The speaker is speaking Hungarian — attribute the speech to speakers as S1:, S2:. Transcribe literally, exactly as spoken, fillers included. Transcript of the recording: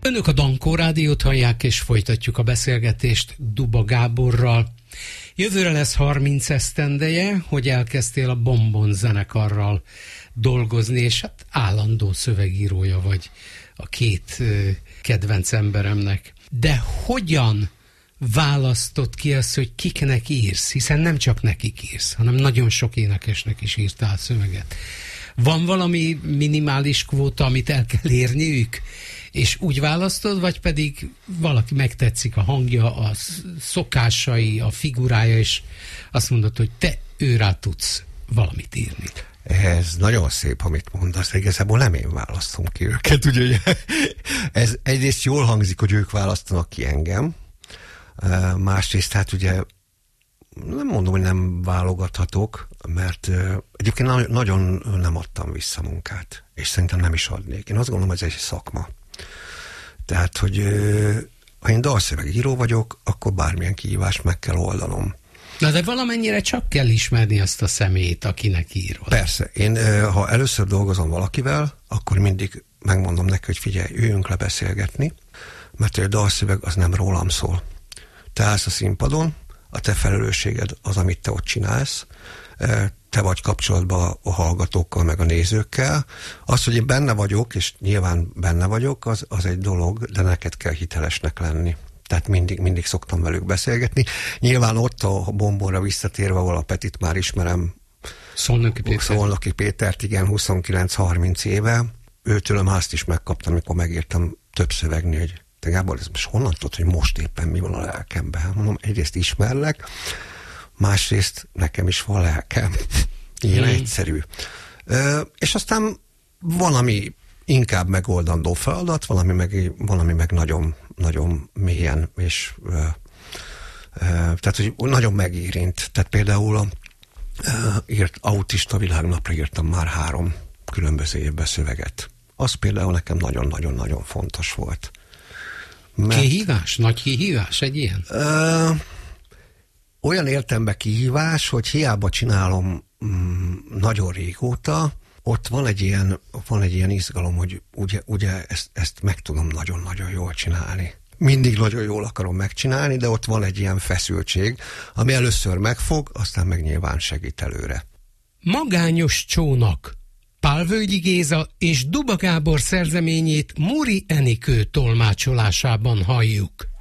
S1: Önök a Dankó Rádiót hallják, és folytatjuk a beszélgetést Duba Gáborral. Jövőre lesz harminc esztendeje, hogy elkezdtél a Bombon zenekarral dolgozni, és hát állandó szövegírója vagy a két kedvenc emberemnek. De hogyan választott ki azt, hogy kiknek írsz? Hiszen nem csak nekik írsz, hanem nagyon sok énekesnek is írtál szöveget. Van valami minimális kvóta, amit el kell érniük, és úgy választod, vagy pedig valaki megtetszik a hangja, a szokásai, a figurája, és azt mondod, hogy te őrá tudsz valamit írni.
S2: Ez nagyon szép, amit mondasz, igazából nem én választom ki őket, ugye? Ez egyrészt jól hangzik, hogy ők választanak ki engem, másrészt hát ugye nem mondom, hogy nem válogathatok, mert egyébként nagyon nem adtam vissza munkát, és szerintem nem is adnék. Én azt gondolom, hogy ez egy szakma. Tehát, hogy ha én dalszövegíró vagyok, akkor bármilyen kihívást meg kell oldanom.
S1: Na de valamennyire csak kell ismerni azt a személyt, akinek írod.
S2: Persze. Én, ha először dolgozom valakivel, akkor mindig megmondom neki, hogy figyelj, üljünk le beszélgetni, mert a dalszöveg az nem rólam szól. Te állsz a színpadon, a te felelősséged az, amit te ott csinálsz, te vagy kapcsolatban a hallgatókkal, meg a nézőkkel. Az, hogy én benne vagyok, és nyilván benne vagyok, az, az egy dolog, de neked kell hitelesnek lenni. Tehát mindig, mindig szoktam velük beszélgetni. Nyilván ott a Bombonra visszatérve, ahol a Petit már ismerem,
S1: Szolnoki Péter.
S2: Szolnoki Pétert, igen, huszonkilenc-harminc éve. Őtőlem azt is megkaptam, amikor megírtam több szövegnél, hogy te Gábor, ez most honnan tudod, hogy most éppen mi van a lelkemben? Mondom, egyrészt ismerlek, másrészt nekem is van lelkem. Ilyen hmm. egyszerű. Ö, és aztán valami inkább megoldandó feladat, valami meg, valami meg nagyon, nagyon mélyen, és ö, ö, tehát, hogy nagyon megérint. Tehát például a, ö, írt, autista világnapra írtam már három különböző évben szöveget. Az például nekem nagyon-nagyon-nagyon fontos volt.
S1: Mert, kihívás? Nagy kihívás egy ilyen?
S2: Ö, olyan értelemben kihívás, hogy hiába csinálom mm, nagyon régóta, ott van egy ilyen, van egy ilyen izgalom, hogy ugye, ugye ezt, ezt meg tudom nagyon-nagyon jól csinálni. Mindig nagyon jól akarom megcsinálni, de ott van egy ilyen feszültség, ami először megfog, aztán meg nyilván segít előre.
S1: Magányos csónak. Pálvölgyi Géza és Duba Gábor szerzeményét Muri Enikő tolmácsolásában halljuk.